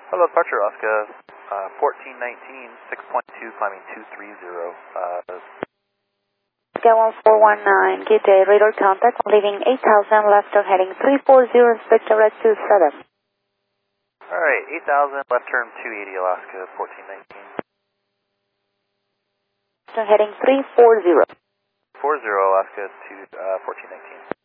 Hello, departure Alaska, 1419, 6.2, climbing 230. Alaska 1419, good day, radar contact, leaving 8000, left turn heading 340, expect direct to 7. Alright, 8000, left turn 280, Alaska, 1419. Turn heading 340. 40, Alaska, to 1419.